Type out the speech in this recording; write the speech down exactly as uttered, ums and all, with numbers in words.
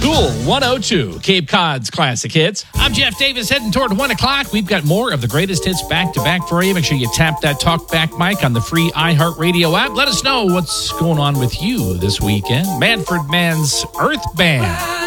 Cool one oh two, Cape Cod's classic hits. I'm Jeff Davis, heading toward one o'clock. We've got more of the greatest hits back to back for you. Make sure you tap that talk back mic on the free iHeartRadio app. Let us know what's going on with you this weekend. Manfred Mann's Earth Band.